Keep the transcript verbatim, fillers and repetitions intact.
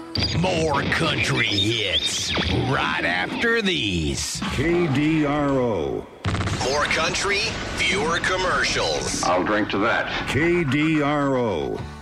More country hits right after these. K D R O. More country, fewer commercials. I'll drink to that. K D R O.